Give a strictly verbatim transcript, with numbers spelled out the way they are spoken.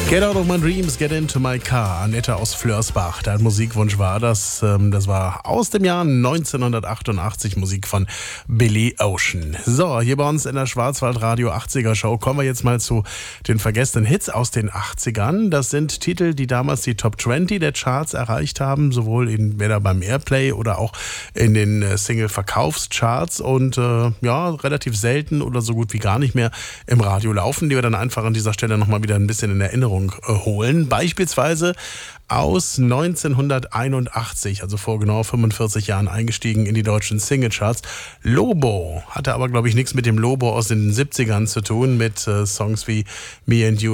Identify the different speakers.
Speaker 1: Get out of my dreams, get into my car. Annette aus Flörsbach, dein Musikwunsch war das. Das war aus dem Jahr neunzehnhundertachtundachtzig, Musik von Billy Ocean. So, hier bei uns in der Schwarzwaldradio achtziger Show kommen wir jetzt mal zu den vergessenen Hits aus den achtzigern. Das sind Titel, die damals die Top zwanzig der Charts erreicht haben, sowohl entweder beim Airplay oder auch in den Single-Verkaufscharts und äh, ja, relativ selten oder so gut wie gar nicht mehr im Radio laufen, die wir dann einfach an dieser Stelle nochmal wieder ein bisschen in Erinnerung holen. Beispielsweise aus neunzehnhunderteinundachtzig, also vor genau fünfundvierzig Jahren eingestiegen in die deutschen Singlecharts. Lobo hatte aber, glaube ich, nichts mit dem Lobo aus den siebzigern zu tun, mit äh, Songs wie Me and You